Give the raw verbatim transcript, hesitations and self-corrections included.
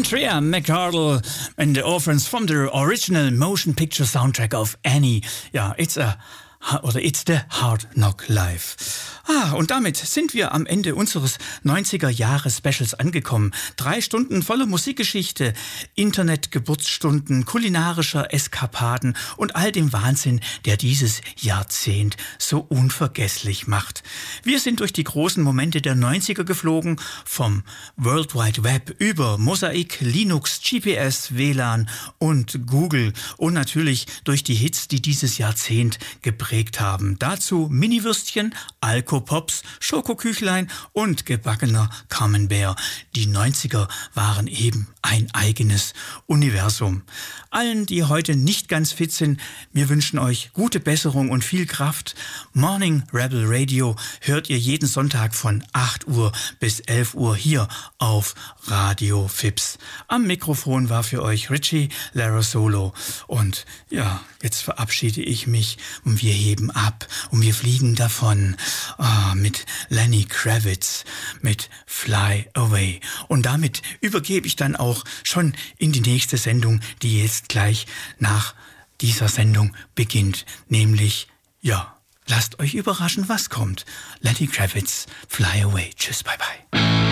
Andrea McArdle and the orphans from the original motion picture soundtrack of Annie. Ja, it's a oder It's the Hard Knock Life. Ah, und damit sind wir am Ende unseres neunziger-Jahre-Specials angekommen. Drei Stunden voller Musikgeschichte, Internet-Geburtsstunden, kulinarischer Eskapaden und all dem Wahnsinn, der dieses Jahrzehnt so unvergesslich macht. Wir sind durch die großen Momente der neunziger geflogen, vom World Wide Web über Mosaik, Linux, G P S, W L A N und Google und natürlich durch die Hits, die dieses Jahrzehnt geprägt haben. Dazu Miniwürstchen, Alkopops, Schokoküchlein und gebackener Camembert. Die neunziger waren eben ein eigenes Universum. Allen, die heute nicht ganz fit sind, wir wünschen euch gute Besserung und viel Kraft. Morning Rebel Radio hört ihr jeden Sonntag von acht Uhr bis elf Uhr hier auf Radio Fips. Am Mikrofon war für euch Richie Larasolo. Und ja, jetzt verabschiede ich mich und wir heben ab und wir fliegen davon oh, mit Lenny Kravitz, mit Fly Away. Und damit übergebe ich dann auch schon in die nächste Sendung, die jetzt gleich nach dieser Sendung beginnt. Nämlich, ja, lasst euch überraschen, was kommt. Lenny Kravitz, Fly Away. Tschüss, bye bye.